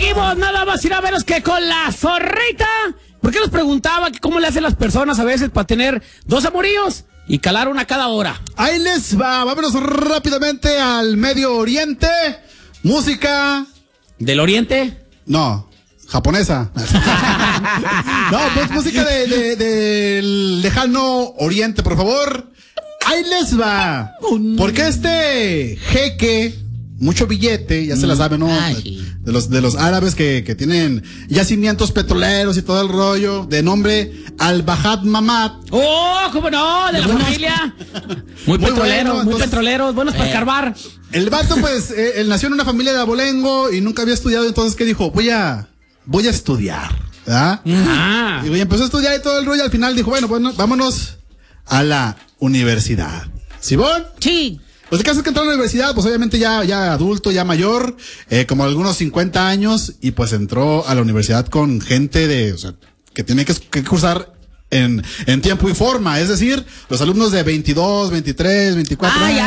Seguimos nada más y nada menos que con la zorrita. ¿Por qué nos preguntaba que cómo le hacen las personas a veces para tener dos amoríos y calar una cada hora? Ahí les va, vámonos rápidamente al Medio Oriente. Música. ¿Del Oriente? No, japonesa. No, pues música del lejano Oriente, por favor. Ahí les va. Porque este jeque, mucho billete, ya se la sabe, ¿no? De los árabes que tienen yacimientos petroleros y todo el rollo, de nombre Al-Bahad Mamad. ¡Oh, cómo no! De la familia. Muy petroleros, bueno, muy petroleros, buenos para escarbar. El vato, pues, él nació en una familia de abolengo y nunca había estudiado, entonces, ¿qué dijo? Voy a estudiar, ¿verdad? Y empezó a estudiar y todo el rollo, al final dijo, bueno, vámonos a la universidad. ¿Simón? Sí. Pues el caso es que entró a la universidad, pues obviamente ya adulto, ya mayor, como algunos 50 años, y pues entró a la universidad con gente o sea, que tiene que cursar en tiempo y forma, es decir, los alumnos de 22, 23, 24 años.